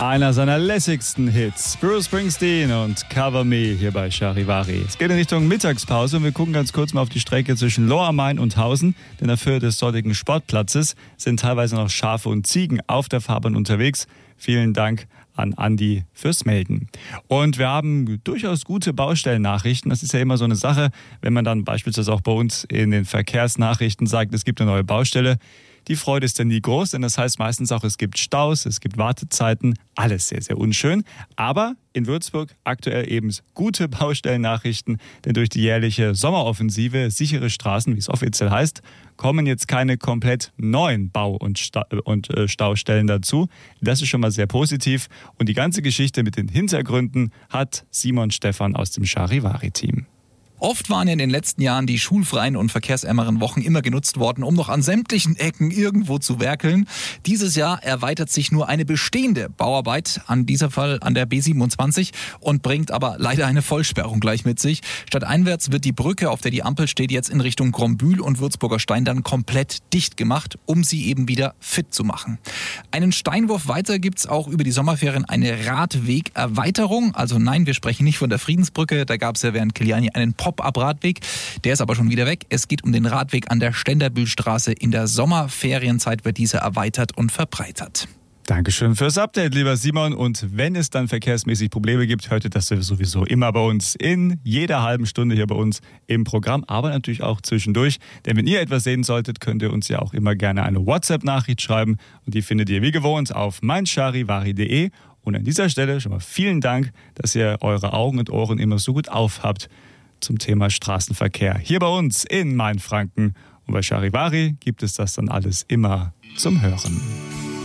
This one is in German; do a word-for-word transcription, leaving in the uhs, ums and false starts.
Einer seiner lässigsten Hits, Bruce Springsteen und Cover Me hier bei Charivari. Es geht in Richtung Mittagspause und wir gucken ganz kurz mal auf die Strecke zwischen Lohr am Main und Hausen, denn auf Höhe des dortigen Sportplatzes sind teilweise noch Schafe und Ziegen auf der Fahrbahn unterwegs. Vielen Dank an Andi fürs Melden. Und wir haben durchaus gute Baustellennachrichten. Das ist ja immer so eine Sache, wenn man dann beispielsweise auch bei uns in den Verkehrsnachrichten sagt, es gibt eine neue Baustelle. Die Freude ist dann nie groß, denn das heißt meistens auch, es gibt Staus, es gibt Wartezeiten, alles sehr, sehr unschön. Aber in Würzburg aktuell eben gute Baustellennachrichten, denn durch die jährliche Sommeroffensive Sichere Straßen, wie es offiziell heißt, kommen jetzt keine komplett neuen Bau- und, Sta- und äh, Staustellen dazu. Das ist schon mal sehr positiv. Und die ganze Geschichte mit den Hintergründen hat Simon Stephan aus dem Charivari-Team. Oft waren ja in den letzten Jahren die schulfreien und verkehrsärmeren Wochen immer genutzt worden, um noch an sämtlichen Ecken irgendwo zu werkeln. Dieses Jahr erweitert sich nur eine bestehende Bauarbeit, an dieser Fall an der B siebenundzwanzig, und bringt aber leider eine Vollsperrung gleich mit sich. Stadteinwärts wird die Brücke, auf der die Ampel steht, jetzt in Richtung Grombühl und Würzburger Stein dann komplett dicht gemacht, um sie eben wieder fit zu machen. Einen Steinwurf weiter gibt's auch über die Sommerferien eine Radwegerweiterung. Also nein, wir sprechen nicht von der Friedensbrücke, da gab's ja während Kiliani einen Pop-up-Radweg. Der ist aber schon wieder weg. Es geht um den Radweg an der Ständerbühlstraße. In der Sommerferienzeit wird dieser erweitert und verbreitert. Dankeschön fürs Update, lieber Simon. Und wenn es dann verkehrsmäßig Probleme gibt, hört ihr das sowieso immer bei uns in jeder halben Stunde hier bei uns im Programm, aber natürlich auch zwischendurch. Denn wenn ihr etwas sehen solltet, könnt ihr uns ja auch immer gerne eine WhatsApp-Nachricht schreiben. Und die findet ihr wie gewohnt auf meincharivari punkt de. Und an dieser Stelle schon mal vielen Dank, dass ihr eure Augen und Ohren immer so gut aufhabt zum Thema Straßenverkehr hier bei uns in Mainfranken. Und bei Charivari gibt es das dann alles immer zum Hören.